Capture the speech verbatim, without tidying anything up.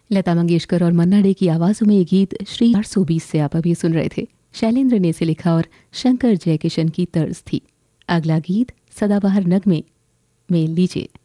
लता मंगेशकर और मन्ना डे की आवाजों में ये गीत श्री आठ सौ बीस से आप अभी सुन रहे थे। शैलेंद्र ने इसे लिखा और शंकर जयकिशन की तर्ज थी। अगला गीत सदाबहार नगमे में लीजिए।